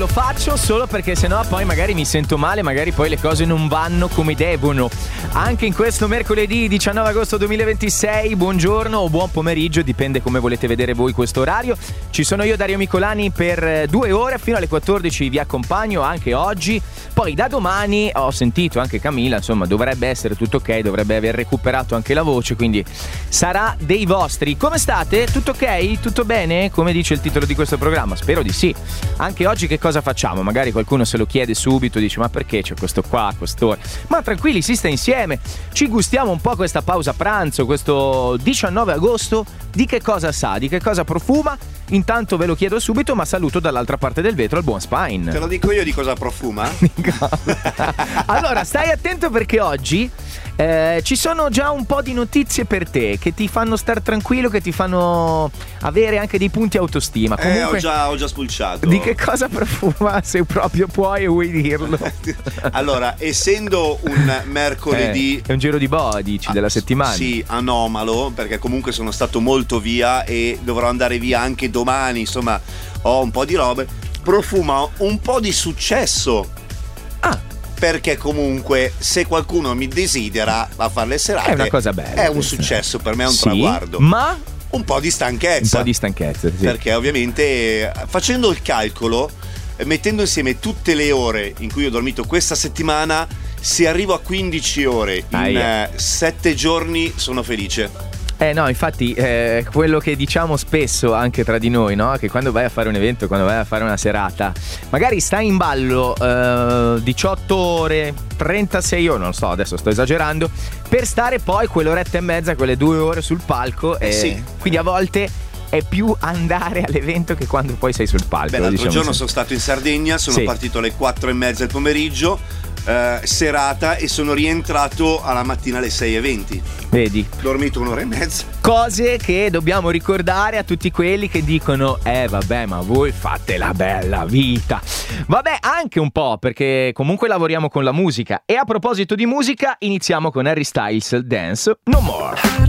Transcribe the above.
lo faccio solo perché sennò poi magari mi sento male, magari poi le cose non vanno come devono. Anche in questo mercoledì 19 agosto 2026, buongiorno o buon pomeriggio, dipende come volete vedere voi questo orario. Ci sono io, Dario Micolani, per 2 ore fino alle 14 vi accompagno anche oggi. Poi da domani ho sentito anche Camilla, insomma dovrebbe essere tutto ok, dovrebbe aver recuperato anche la voce, quindi sarà dei vostri. Come state? Tutto ok? Tutto bene? Come dice il titolo di questo programma? Spero di sì. Anche oggi che cosa facciamo? Magari qualcuno se lo chiede subito, dice ma perché c'è questo qua a quest'ora? Ma tranquilli, si sta insieme, ci gustiamo un po' questa pausa pranzo, questo 19 agosto. Di che cosa sa? Di che cosa profuma? Intanto ve lo chiedo subito, ma saluto dall'altra parte del vetro il buon Spine. Te lo dico io di cosa profuma? Allora stai attento perché oggi ci sono già un po' di notizie per te che ti fanno star tranquillo, che ti fanno avere anche dei punti autostima. Comunque, ho già spulciato. Di che cosa profuma, se proprio puoi e vuoi dirlo? Allora, essendo un mercoledì è un giro di boa, dici, della settimana. Sì, anomalo, perché comunque sono stato molto via e dovrò andare via anche domani, insomma ho un po' di robe. Profuma un po' di successo. Perché comunque se qualcuno mi desidera va a fare le serate, è una cosa bella, è un successo, per me è un sì, traguardo. Ma un po' di stanchezza. Un po' di stanchezza, sì. Perché ovviamente facendo il calcolo, mettendo insieme tutte le ore in cui ho dormito questa settimana, se arrivo a 15 ore in 7 giorni sono felice. No, infatti quello che diciamo spesso anche tra di noi, no? Che quando vai a fare un evento, quando vai a fare una serata, magari stai in ballo 18 ore, 36 ore, non so, adesso sto esagerando, per stare poi quell'oretta e mezza, quelle 2 ore sul palco. Sì. Quindi a volte è più andare all'evento che quando poi sei sul palco. L'altro giorno sono stato in Sardegna, sono partito alle 4:30 del pomeriggio, serata, e sono rientrato alla mattina alle 6:20. Vedi? Dormito 1 ora e mezza. Cose che dobbiamo ricordare a tutti quelli che dicono vabbè, ma voi fate la bella vita. Vabbè, anche un po', perché comunque lavoriamo con la musica. E a proposito di musica, iniziamo con Harry Styles, Dance No More.